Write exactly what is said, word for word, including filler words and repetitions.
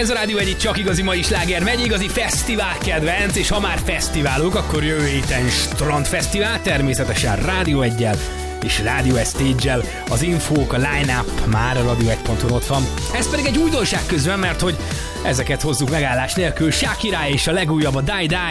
Ez a Rádió egy csak igazi mai sláger megy, igazi fesztivál kedvenc, és ha már fesztiválok, akkor jövő héten Strandfesztivál, természetesen Rádió egyel és Rádió egy Stage-el. Az infók, a line-up már a radio egy pont hu ott van. Ez pedig egy újdonság közben, mert hogy ezeket hozzuk megállás nélkül. Shakira és a legújabb a Die Die.